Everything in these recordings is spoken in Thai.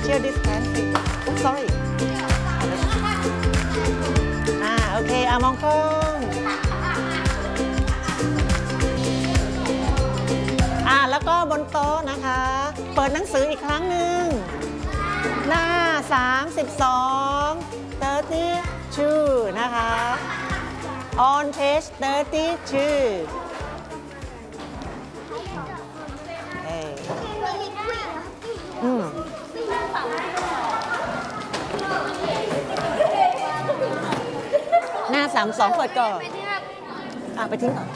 share this pen please oops sorry โอเคมองกล้องแล้วก็บนโต๊ะนะคะเปิดหนังสืออีกครั้งหนึ่งหน้า32 32นะคะ on page 32หน้า32เปิดก่อนไปทิ้งก่อน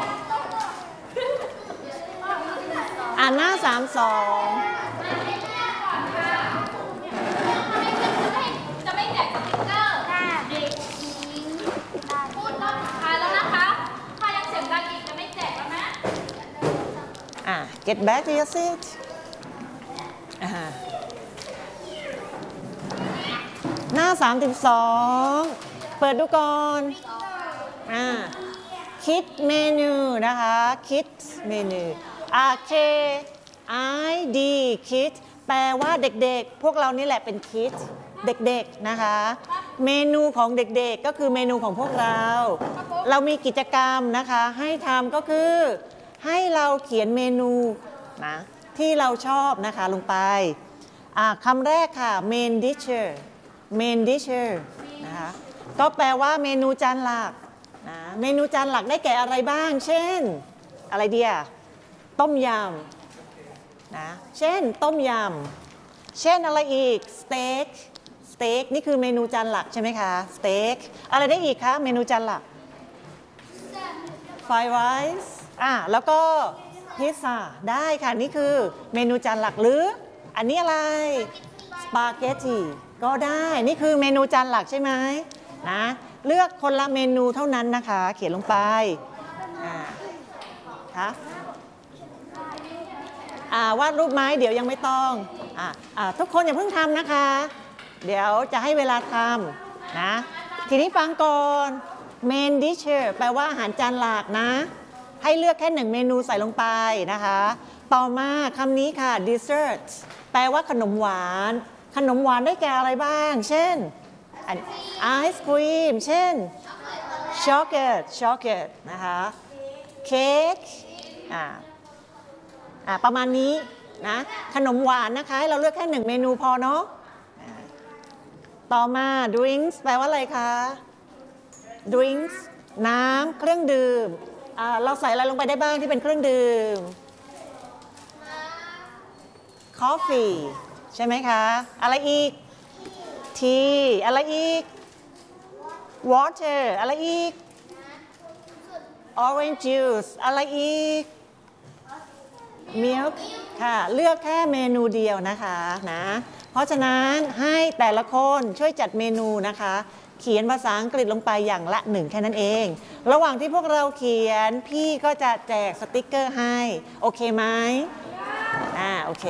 หน้า32 จะไม่แจกสติ๊กเกอร์เด็กพูดรอบสุดท้ายแล้วนะคะถ้ายังเสียงดังอีกจะไม่แจกแล้วนะ get back to your seat หน้า32เปิดดูก่อนคิดเมนูนะคะคิดเมนูK I D Kid แปลว่าเด็กๆพวกเรานี่แหละเป็น Kid เด็กๆนะคะเมนูของเด็กๆก็คือเมนูของพวกเรามีกิจกรรมนะคะให้ทำก็คือให้เราเขียนเมนูนะที่เราชอบนะคะลงไปคำแรกค่ะ main dishes นะคะก็แปลว่าเมนูจานหลักนะเมนูจานหลักได้แก่อะไรบ้างเช่นอะไรเดียต้มยำนะเช่นต้มยำเช่นอะไรอีกสเต็กนี่คือเมนูจานหลักใช่ไหมคะสเต็กอะไรได้อีกคะเมนูจานหลักไฟไรซ์แล้วก็พิซซ่าได้ค่ะนี่คือเมนูจานหลักหรืออันนี้อะไรสปาเกตตีก็ได้นี่คือเมนูจานหลักใช่ไหมนะเลือกคนละเมนูเท่านั้นนะคะเขียนลงไปค่ะวาดรูปไม้เดี๋ยวยังไม่ต้องทุกคนอย่าเพิ่งทำนะคะเดี๋ยวจะให้เวลาทำนะทีนี้ฟังก่อน main dish แปลว่าอาหารจานหลักนะให้เลือกแค่1เมนูใส่ลงไปนะคะต่อมาคำนี้ค่ะ dessert แปลว่าขนมหวานได้แก่อะไรบ้างเช่นไอศครีมเช่นช็อกโกแลตนะคะเค้กประมาณนี้นะขนมหวานนะคะเราเลือกแค่1เมนูพอเนาะต่อมา drinks แปลว่าอะไรคะ drinks น้ำเครื่องดื่มเราใส่อะไรลงไปได้บ้างที่เป็นเครื่องดื่ม coffee ใช่ไหมคะอะไรอีก tea อะไรอีก water อะไรอีก orange juice อะไรอีกmilk ค่ะเลือกแค่เมนูเดียวนะคะนะเพราะฉะนั้นให้แต่ละคนช่วยจัดเมนูนะคะเขียนภาษาอังกฤษลงไปอย่างละ1แค่นั้นเองระหว่างที่พวกเราเขียนพี่ก็จะแจกสติกเกอร์ให้โอเคไหมโอเค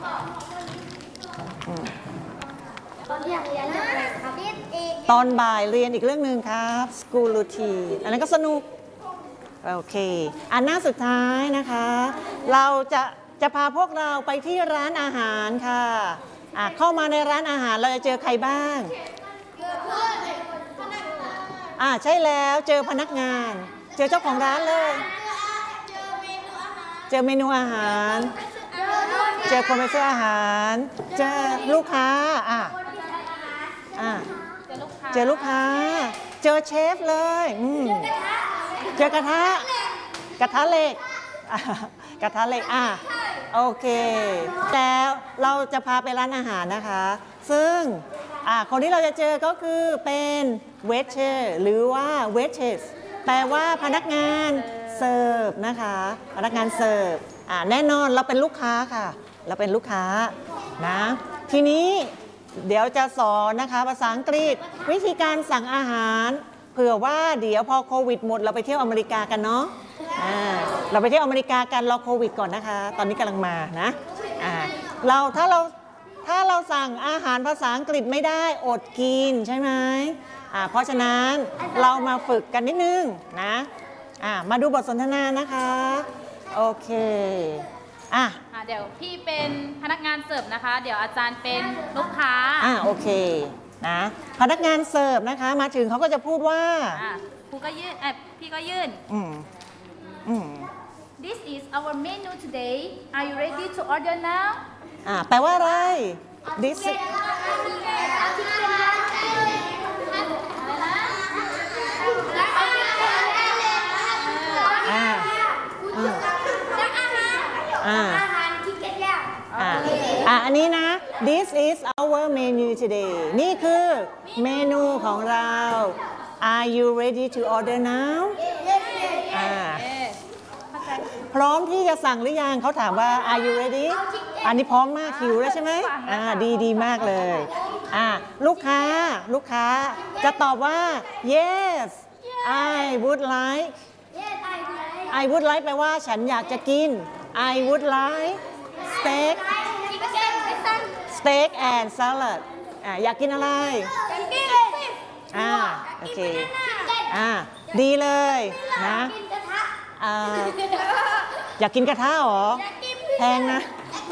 ตอนบ่ายเรียนอีกเรื่องหนึ่งครับ school routine อันนั้นก็สนุกโอเคหน้าสุดท้ายนะคะเราจะพาพวกเราไปที่ร้านอาหารค่ะเข้ามาในร้านอาหารเราจะเจอใครบ้างใช่แล้วเจอพนักงานเจอเจ้าของร้านเลยเจอเมนูอาหารเจอคนไปซื้ออาหารเจอลูกค้าเจอลูกค้าเจอเชฟเลยเจอกระทะเหล็กโอเคแล้วเราจะพาไปร้านอาหารนะคะซึ่งคนที่เราจะเจอก็คือเป็นเวทเชอร์หรือว่าเวทเชสแปลว่าพนักงานเสิร์ฟนะคะพนักงานเสิร์ฟแน่นอนเราเป็นลูกค้าค่ะเราเป็นลูกค้านะทีนี้เดี๋ยวจะสอนนะคะภาษาอังกฤษวิธีการสั่งอาหารเผื่อว่าเดี๋ยวพอโควิดหมดเราไปเที่ยวอเมริกากันเนาะเราไปเที่ยวอเมริกากันรอโควิดก่อนนะคะตอนนี้กำลังมานะถ้าเราสั่งอาหารภาษาอังกฤษไม่ได้อดกินใช่ไหมเพราะฉะนั้นเรามาฝึกกันนิดนึงนะมาดูบทสนทนานะคะโอเคเดี๋ยวพี่เป็นพนักงานเสิร์ฟนะคะ เดี๋ยวอาจารย์เป็นลูกค้าโอเคนะพนักงานเสิร์ฟนะคะมาถึงเขาก็จะพูดว่าครูก็ยื่นพี่ก็ยื่นอืมอืม This is our menu today Are you ready to order now แปลว่าอะไร this is อันนี้นะ this is our menu today นี่คือเมนูของเรา Are you ready to order now พร้อมที่จะสั่งหรือยังเขาถามว่า Are you ready อันนี้พร้อมมากหิวแล้วใช่ไหมดีมากเลยลูกค้าจะตอบว่า yes I would like I would like แปลว่าฉันอยากจะกิน I would like steak and salad อยากกินอะไรโอเคดีเลยนะอยากกินกระทะเหรอแพงนะ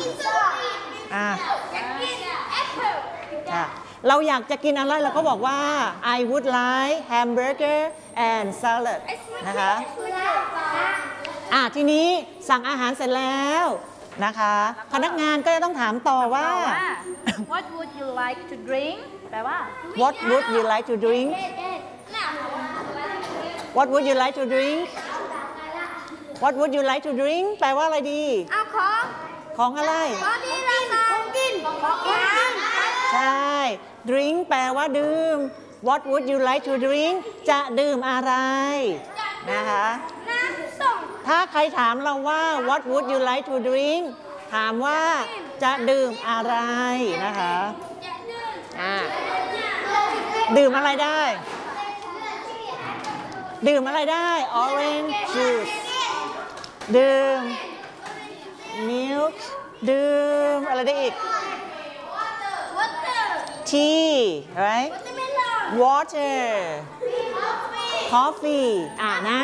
เราอยากจะกินอะไรเราก็บอกว่า I would like hamburger and salad นะคะทีนี้สั่งอาหารเสร็จแล้วนะคะพนักงานก็จะต้องถามต่อว่า What would you like to drink แปลว่า What would you like to drink What would you like to drink What would you like to drink แปลว่าอะไรดีเอาของอะไรของกินใช่ drink แปลว่าดื่ม What would you like to drink จะดื่มอะไรนะคะถ้าใครถามเราว่า What would you like to drink ถามว่าจะดื่มอะไรนะคะดื่มอะไรได้orange juice ดื่ม milk ดื่มอะไรได้อีก tea right water coffee นะ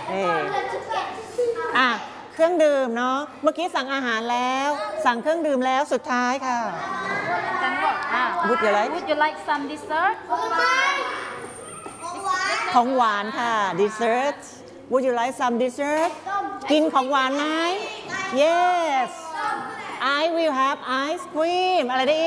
เครื่องดื่มเนาะเมื่อกี้สั่งอาหารแล้วสั่งเครื่องดื่มแล้วสุดท้ายค่ะWould you like some dessert ของหวานค่ะ dessert Would you like some dessert กินของหวานไหม Yes I will have ice cream อะไรได้